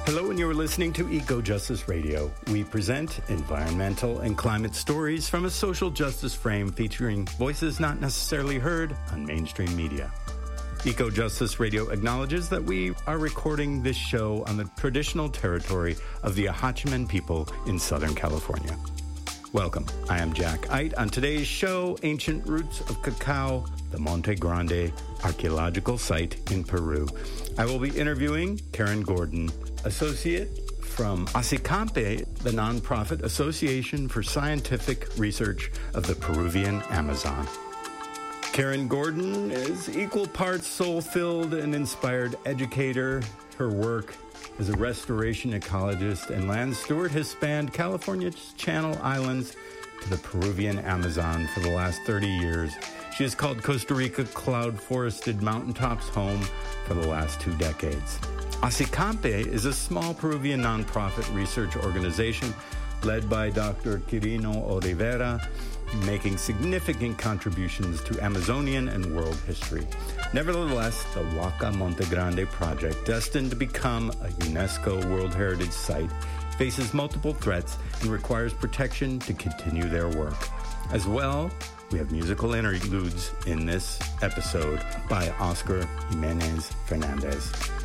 Hello, and you're listening to Eco Justice Radio. We present environmental and climate stories from a social justice frame featuring voices not necessarily heard on mainstream media. Eco Justice Radio acknowledges that we are recording this show on the traditional territory of the Ahachiman people in Southern California. Welcome. I am Jack Eit. On today's show, Ancient Roots of Cacao, the Monte Grande archaeological site in Peru. I will be interviewing Karen Gordon, associate from ASICAMPE, the nonprofit Association for Scientific Research of the Peruvian Amazon. Karen Gordon is equal parts soul-filled and inspired educator. Her work as a restoration ecologist and land steward has spanned California's Channel Islands to the Peruvian Amazon for the last 30 years. She has called Costa Rica cloud-forested mountaintops home for the last 2 decades. ASICAMPE is a small Peruvian nonprofit research organization led by Dr. Quirino Olivera, making significant contributions to Amazonian and world history. Nevertheless, the Huaca Monte Grande project, destined to become a UNESCO World Heritage Site, faces multiple threats and requires protection to continue their work. As well, we have musical interludes in this episode by Oscar Jimenez Fernandez.